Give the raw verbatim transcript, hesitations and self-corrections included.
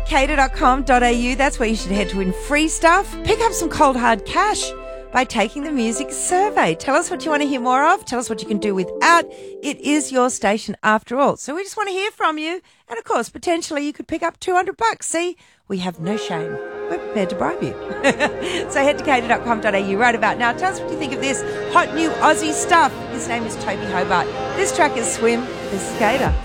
cater dot com dot a u. That's where you should head to win free stuff. Pick up some cold hard cash by taking the music survey. Tell us what you want to hear more of. Tell us what you can do without. It is your station after all. So we just want to hear from you. And of course, potentially you could pick up two hundred bucks. See, we have no shame. We're prepared to bribe you. So head to cater dot com dot a u right about now. Tell us what you think of this hot new Aussie stuff. His name is Toby Hobart. This track is Swim. This is Cater.